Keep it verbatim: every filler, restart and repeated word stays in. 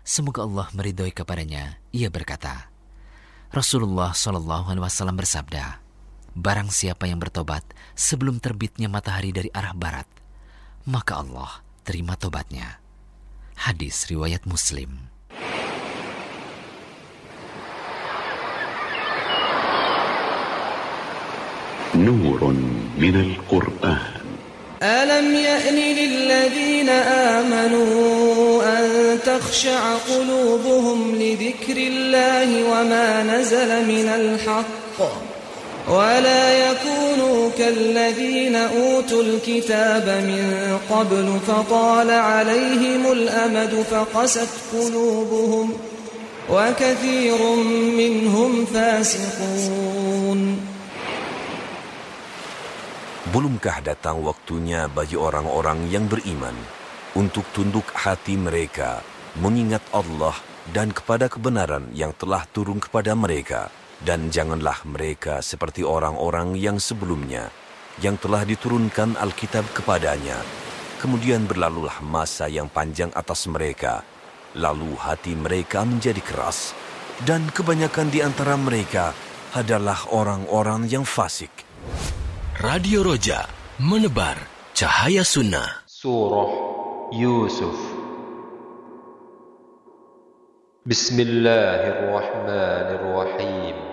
semoga Allah meridhoi kepadanya, ia berkata, Rasulullah shallallahu alaihi wasallam bersabda, barang siapa yang bertobat sebelum terbitnya matahari dari arah barat, maka Allah terima tobatnya. Hadis riwayat Muslim. Nurun minal Qur'an. ألم يأن للذين آمنوا أن تخشع قلوبهم لذكر الله وما نزل من الحق ولا يكونوا كالذين أوتوا الكتاب من قبل فطال عليهم الأمد فقست قلوبهم وكثير منهم فاسقون. Belumkah datang waktunya bagi orang-orang yang beriman untuk tunduk hati mereka mengingat Allah dan kepada kebenaran yang telah turun kepada mereka, dan janganlah mereka seperti orang-orang yang sebelumnya yang telah diturunkan Alkitab kepadanya. Kemudian berlalulah masa yang panjang atas mereka, lalu hati mereka menjadi keras, dan kebanyakan di antara mereka adalah orang-orang yang fasik. Radio Roja, menebar cahaya sunnah. Surah Yusuf. Bismillahirrahmanirrahim.